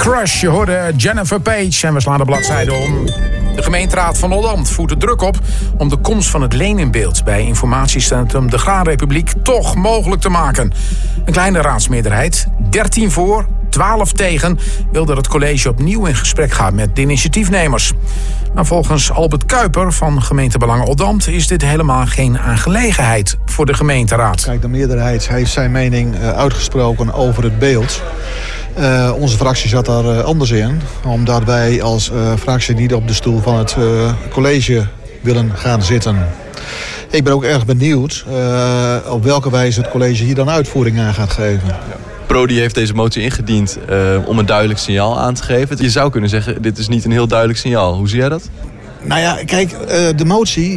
Crush, je hoorde Jennifer Page en we slaan de bladzijde om. De gemeenteraad van Oldambt voert de druk op om de komst van het Leninbeeld bij informatiecentrum De Graanrepubliek toch mogelijk te maken. Een kleine raadsmeerderheid, 13 voor, 12 tegen, wil dat het college opnieuw in gesprek gaat met de initiatiefnemers. Maar volgens Albert Kuiper van gemeentebelangen Oldambt is dit helemaal geen aangelegenheid voor de gemeenteraad. Kijk, de meerderheid heeft zijn mening uitgesproken over het beeld. Onze fractie zat daar anders in, omdat wij als fractie niet op de stoel van het college willen gaan zitten. Ik ben ook erg benieuwd op welke wijze het college hier dan uitvoering aan gaat geven. Ja. Prodi heeft deze motie ingediend om een duidelijk signaal aan te geven. Je zou kunnen zeggen, dit is niet een heel duidelijk signaal. Hoe zie jij dat? Nou ja, kijk, de motie